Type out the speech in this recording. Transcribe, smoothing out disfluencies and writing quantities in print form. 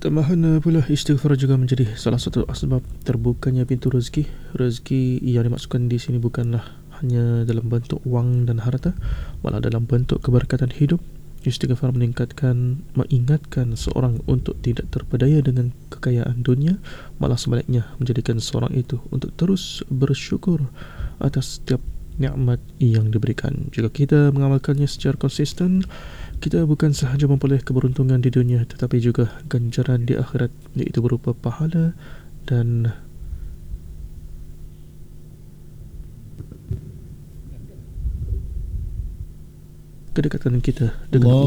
Tambahan pula, istighfar juga menjadi salah satu asbab terbukanya pintu rezeki. Rezeki yang dimaksudkan di sini bukanlah hanya dalam bentuk wang dan harta, malah dalam bentuk keberkatan hidup. Istighfar mengingatkan seorang untuk tidak terpedaya dengan kekayaan dunia, malah sebaliknya menjadikan seorang itu untuk terus bersyukur atas setiap nikmat yang diberikan. Jika kita mengamalkannya secara konsisten, kita bukan sahaja memperoleh keberuntungan di dunia, tetapi juga ganjaran di akhirat, iaitu berupa pahala dan kedekatan kita dengan Allah.